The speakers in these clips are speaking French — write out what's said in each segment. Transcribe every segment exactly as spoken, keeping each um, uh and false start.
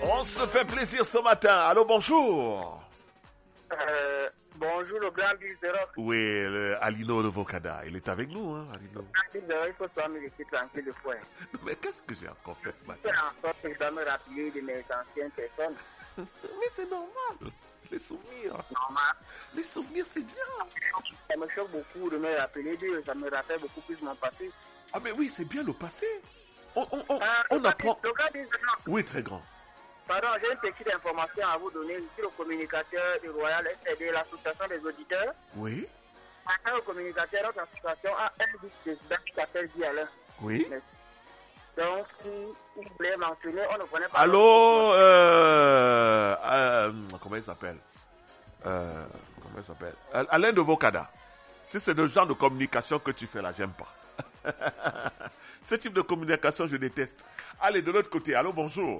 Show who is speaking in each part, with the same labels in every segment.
Speaker 1: On se fait plaisir ce matin. Allô, bonjour.
Speaker 2: Euh, bonjour, le grand Bill de Rock.
Speaker 1: Oui, le Alino de Vocada. Il est avec nous, hein, Alino.
Speaker 2: Le grand Bill de Rock, il faut soit me laisser tranquille de fois.
Speaker 1: Mais qu'est-ce que j'ai encore fait ce matin?
Speaker 2: Je fais en sorte que je dois me rappeler de mes anciennes personnes.
Speaker 1: Mais c'est normal. Les souvenirs.
Speaker 2: Normal.
Speaker 1: Les souvenirs, c'est bien.
Speaker 2: Ça me choque beaucoup de me rappeler d'eux. Ça me rappelle beaucoup plus mon passé.
Speaker 1: Ah, mais oui, c'est bien le passé. On, on, on,
Speaker 2: Ah,
Speaker 1: on apprend.
Speaker 2: Le grand Bill de Rock.
Speaker 1: Oui, très grand.
Speaker 2: Pardon, j'ai une petite information à vous donner. Je suis le communicateur du Royal S C D, l'association des auditeurs.
Speaker 1: Oui.
Speaker 2: En tant que communicateur, notre association a un vice-président qui s'appelle Dialin.
Speaker 1: Oui.
Speaker 2: Donc, si vous voulez mentionner, on ne connaît pas.
Speaker 1: Allô, euh, euh, comment il s'appelle euh, Comment il s'appelle Alain de Vocada. Si c'est le genre de communication que tu fais là, j'aime pas. Ce type de communication, je déteste. Allez, de l'autre côté. Allô, bonjour.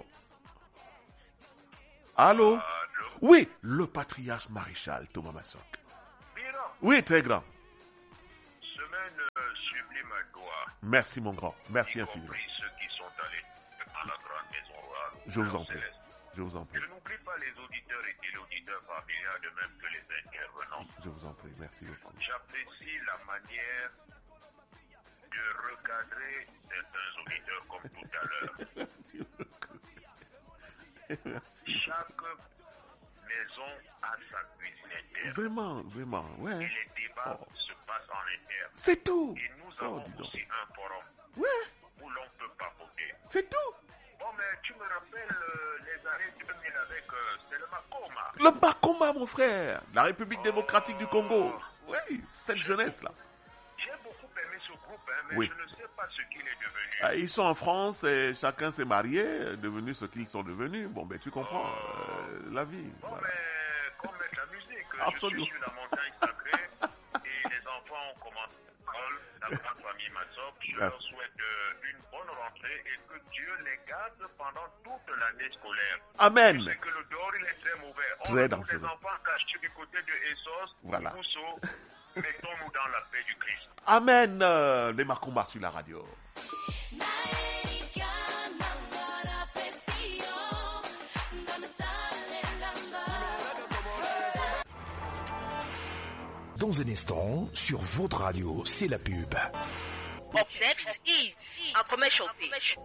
Speaker 1: Allô?
Speaker 3: Allô?
Speaker 1: Oui, le patriarche maréchal Thomas Massoc.
Speaker 3: Bira,
Speaker 1: Oui, très grand.
Speaker 3: semaine euh, sublime à toi.
Speaker 1: Merci, mon grand. Merci
Speaker 3: Y
Speaker 1: infiniment.
Speaker 3: compris ceux qui sont allés à la grande maison rurale.
Speaker 1: Je vous en
Speaker 3: Céleste.
Speaker 1: prie. Je vous en prie.
Speaker 3: Je n'oublie pas les auditeurs et téléauditeurs familiaux, de même que les intervenants.
Speaker 1: Je vous en prie. Merci beaucoup.
Speaker 3: J'apprécie la manière de recadrer certains auditeurs comme tout à l'heure.
Speaker 1: Merci beaucoup. Merci.
Speaker 3: Chaque maison a sa cuisine interne.
Speaker 1: Vraiment, vraiment,
Speaker 3: Et
Speaker 1: ouais.
Speaker 3: les débats
Speaker 1: Oh.
Speaker 3: se passent en interne.
Speaker 1: C'est tout.
Speaker 3: Et nous
Speaker 1: Oh,
Speaker 3: avons
Speaker 1: dis donc.
Speaker 3: aussi un forum
Speaker 1: Ouais,
Speaker 3: où l'on peut papoter.
Speaker 1: c'est tout.
Speaker 3: Bon, mais tu me rappelles euh, les années deux mille avec euh, c'est le Makoma.
Speaker 1: Le Bakoma, mon frère. La République démocratique du Congo. Oui, cette jeunesse-là.
Speaker 3: J'ai beaucoup aimé ce groupe, hein, mais
Speaker 1: Oui.
Speaker 3: je ne sais pas ce qu'il est devenu.
Speaker 1: Ah, ils sont en France et chacun s'est marié, devenus ce qu'ils sont devenus. Bon, ben tu comprends euh, la vie.
Speaker 3: Bon,
Speaker 1: Voilà.
Speaker 3: mais comme mettre la musique,
Speaker 1: Absolument.
Speaker 3: je suis sur la montagne sacrée et les enfants ont commencé l'école, la grande famille Massop. Je leur
Speaker 1: Merci.
Speaker 3: souhaite euh, une bonne rentrée et que Dieu les garde pendant toute l'année scolaire.
Speaker 1: Amen.
Speaker 3: C'est que le dehors, il est très mauvais. On
Speaker 1: Très
Speaker 3: retrouve
Speaker 1: dangereux.
Speaker 3: les enfants cachés du côté de Essos,
Speaker 1: Voilà.
Speaker 3: Rousseau. Mettons-nous dans la paix du Christ.
Speaker 1: Amen. euh, les Makoma sur la radio.
Speaker 4: Dans un instant, sur votre radio, c'est la pub.
Speaker 5: Up next is a commercial pitch.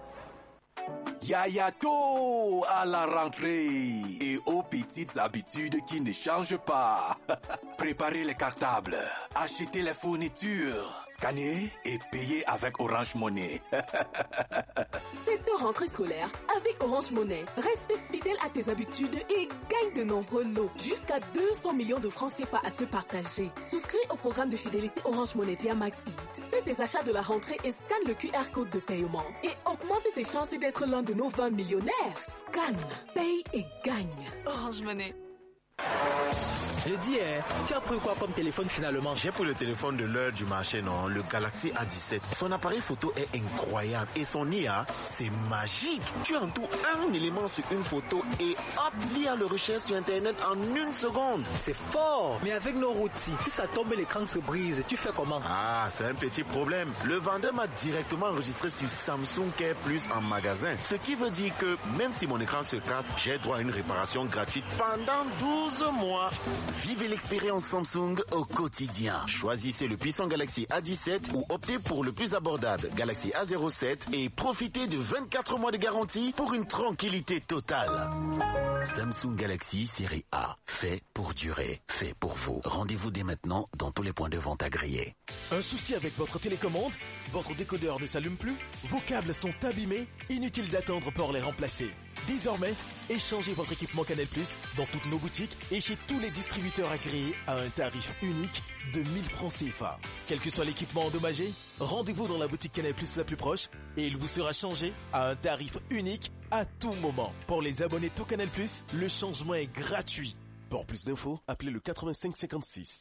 Speaker 6: Yayato à la rentrée et aux petites habitudes qui ne changent pas. Préparez les cartables, achetez les fournitures, scannez et payez avec Orange Money.
Speaker 7: Cette rentrée scolaire, avec Orange Money, reste fidèle à tes habitudes et gagne de nombreux lots. Jusqu'à deux cents millions de francs C F A à se partager. Souscris au programme de fidélité Orange Money via MaxEat. Fais tes achats de la rentrée et scanne le Q R code de paiement. Et augmente tes chances d'être l'un de nos vingt millionnaires. Scanne, paye et gagne.
Speaker 8: Orange Money.
Speaker 9: Je dis, hein, tu as pris quoi comme téléphone finalement?
Speaker 10: J'ai pris le téléphone de l'heure du marché, non, le Galaxy A dix-sept. Son appareil photo est incroyable et son I A, c'est magique. Tu entoures un élément sur une photo et hop, l'I A le recherche sur Internet en une seconde.
Speaker 9: C'est fort, mais avec nos routes, si ça tombe et l'écran se brise, tu fais comment?
Speaker 10: Ah, c'est un petit problème. Le vendeur m'a directement enregistré sur Samsung Care Plus en magasin. Ce qui veut dire que même si mon écran se casse, j'ai droit à une réparation gratuite pendant douze mois. Vivez l'expérience Samsung au quotidien. Choisissez le puissant Galaxy A dix-sept ou optez pour le plus abordable Galaxy A zéro sept et profitez de vingt-quatre mois de garantie pour une tranquillité totale. Samsung Galaxy série A, fait pour durer, fait pour vous. Rendez-vous dès maintenant dans tous les points de vente agréés.
Speaker 11: Un souci avec votre télécommande? Votre décodeur ne s'allume plus? Vos câbles sont abîmés? Inutile d'attendre pour les remplacer. Désormais, échangez votre équipement Canal Plus dans toutes nos boutiques et chez tous les distributeurs agréés à un tarif unique de mille francs C F A. Quel que soit l'équipement endommagé, rendez-vous dans la boutique Canal Plus la plus proche et il vous sera changé à un tarif unique à tout moment. Pour les abonnés tout Canal Plus, le changement est gratuit. Pour plus d'infos, appelez le quatre-vingt-cinq cinquante-six.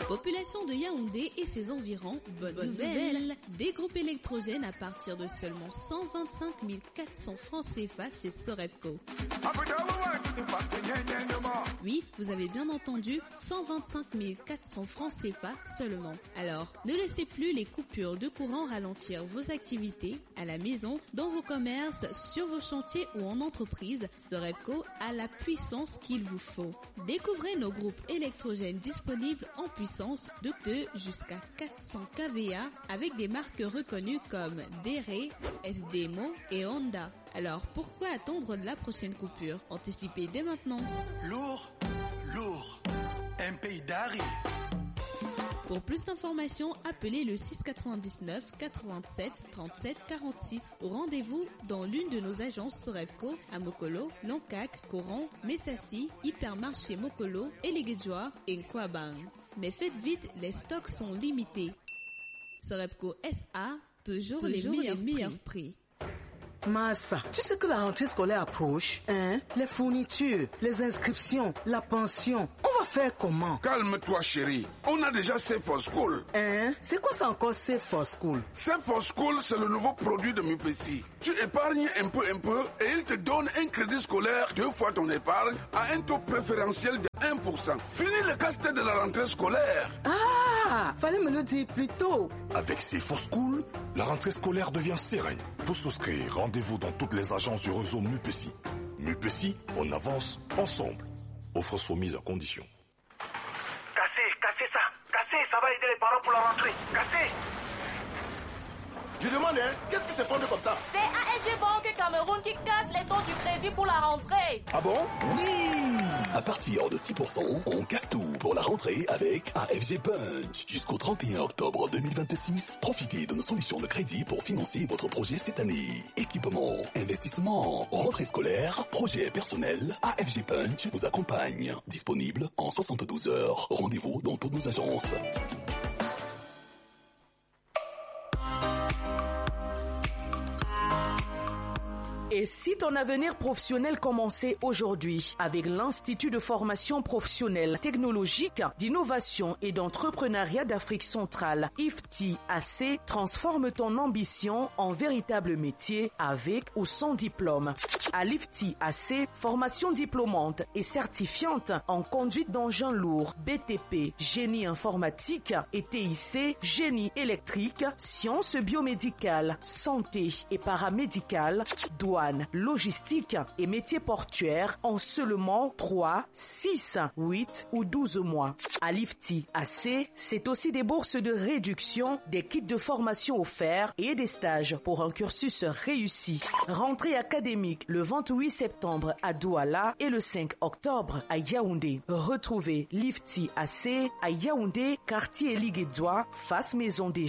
Speaker 8: Population de Yaoundé et ses environs, bonne, bonne nouvelle. nouvelle. Des groupes électrogènes à partir de seulement cent vingt-cinq mille quatre cents francs C F A chez Sorepco. Oui, vous avez bien entendu, cent vingt-cinq mille quatre cents francs C F A seulement. Alors, ne laissez plus les coupures de courant ralentir vos activités à la maison, dans vos commerces, sur vos chantiers ou en entreprise. Sorepco a la puissance qu'il vous faut. Découvrez nos groupes électrogènes disponibles en puissance de deux jusqu'à quatre cents kilowatts avec des marques reconnues comme Dere, S D M O et Honda. Alors pourquoi attendre la prochaine coupure? Anticipez dès maintenant.
Speaker 6: Lourd, lourd, un pays d'arrêt.
Speaker 8: Pour plus d'informations, appelez le six quatre-vingt-dix-neuf quatre-vingt-sept trente-sept quarante-six ou rendez-vous dans l'une de nos agences Sorepco à Mokolo, Loncac, Coron, Messassi, Hypermarché Mokolo, Eligedjoa et Nkwabang. Mais faites vite, les stocks sont limités. Sorepco S A, toujours, toujours les meilleurs, les meilleurs prix. prix.
Speaker 12: Massa, tu sais que la rentrée scolaire approche, hein? Les fournitures, les inscriptions, la pension, on va faire comment?
Speaker 13: Calme-toi chérie, on a déjà Save for School.
Speaker 12: Hein? C'est quoi ça encore Save for School?
Speaker 13: Save for School, c'est le nouveau produit de Mupesi. Tu épargnes un peu un peu et il te donne un crédit scolaire deux fois ton épargne à un taux préférentiel de un pour cent. Fini le casse-tête de la rentrée scolaire.
Speaker 12: Ah, fallait me le dire plus tôt.
Speaker 4: Avec Save for School, la rentrée scolaire devient sereine. Pour souscrire, rendez-vous dans toutes les agences du réseau Mupesi. Mupesi, on avance ensemble. Offre soumise à condition.
Speaker 14: Cassez, cassez ça. Cassez, ça va aider les parents pour la rentrée. Cassez.
Speaker 15: Je demande, hein, qu'est-ce qui s'est fondu comme ça?
Speaker 16: C'est A F G Banque Cameroun qui casse les taux du crédit pour la rentrée.
Speaker 15: Ah bon?
Speaker 6: Oui! À partir de six pour cent, on casse tout pour la rentrée avec A F G Punch. Jusqu'au trente et un octobre deux mille vingt-six, profitez de nos solutions de crédit pour financer votre projet cette année. Équipement, investissement, rentrée scolaire, projet personnel, A F G Punch vous accompagne. Disponible en soixante-douze heures. Rendez-vous dans toutes nos agences.
Speaker 12: Et si ton avenir professionnel commençait aujourd'hui avec l'Institut de formation professionnelle technologique, d'innovation et d'entrepreneuriat d'Afrique centrale, I F T I A C, transforme ton ambition en véritable métier avec ou sans diplôme. À l'I F T I A C, formation diplômante et certifiante en conduite d'engins lourds, B T P, génie informatique et T I C, génie électrique, sciences biomédicales, santé et paramédicales, douane, logistique et métiers portuaires en seulement trois, six, huit ou douze mois. À l'I F T I A C, c'est aussi des bourses de réduction, des kits de formation offerts et des stages pour un cursus réussi. Rentrée académique le vingt-huit septembre à Douala et le cinq octobre à Yaoundé. Retrouvez l'I F T I A C à Yaoundé, quartier Eligedjoa, face maison des